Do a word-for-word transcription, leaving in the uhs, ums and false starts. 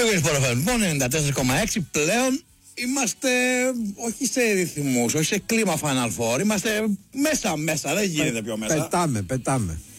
Λοιπόν, ενενήντα τέσσερα κόμμα έξι πλέον είμαστε όχι σε ρυθμούς, όχι σε κλίμα Final Four. Είμαστε μέσα μέσα, δεν γίνεται πιο μέσα. Πετάμε, πετάμε.